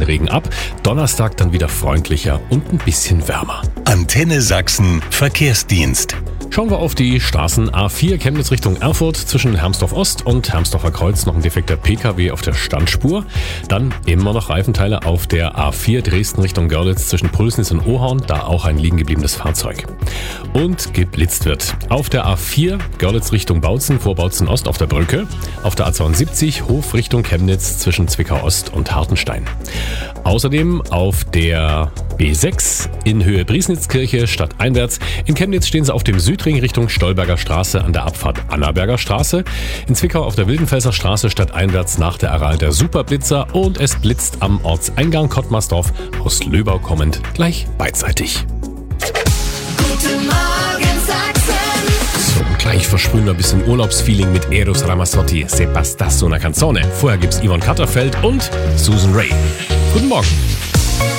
Regen ab. Donnerstag dann wieder freundlicher und ein bisschen wärmer. Antenne Sachsen Verkehrsdienst. Schauen wir auf die Straßen. A4 Chemnitz Richtung Erfurt, zwischen Hermsdorf Ost und Hermsdorfer Kreuz noch ein defekter PKW auf der Standspur. Dann immer noch Reifenteile auf der A4 Dresden Richtung Görlitz zwischen Pulsnitz und Ohorn, da auch ein liegen gebliebenes Fahrzeug. Und geblitzt wird auf der A4 Görlitz Richtung Bautzen vor Bautzen Ost auf der Brücke, auf der A72 Hof Richtung Chemnitz zwischen Zwickau Ost und Hartenstein. Außerdem auf der B6 in Höhe Briesnitzkirche stadteinwärts. In Chemnitz stehen sie auf dem Südring Richtung Stolberger Straße an der Abfahrt Annaberger Straße. In Zwickau auf der Wildenfelser Straße stadteinwärts nach der Aral der Superblitzer und es blitzt am Ortseingang Kottmarsdorf aus Löbau kommend gleich beidseitig. Guten Morgen Sachsen. So, gleich versprühen wir ein bisschen Urlaubsfeeling mit Eros Ramazzotti, Se basta una canzone. Vorher gibt's Yvonne Katterfeld und Susan Ray. Guten Morgen.